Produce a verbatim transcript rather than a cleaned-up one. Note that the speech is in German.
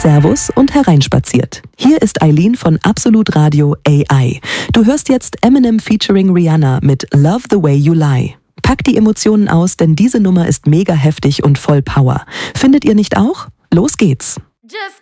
Servus und hereinspaziert. Hier ist Eileen von Absolut Radio A I. Du hörst jetzt Eminem featuring Rihanna mit Love the Way You Lie. Packt die Emotionen aus, denn diese Nummer ist mega heftig und voll Power. Findet ihr nicht auch? Los geht's! Just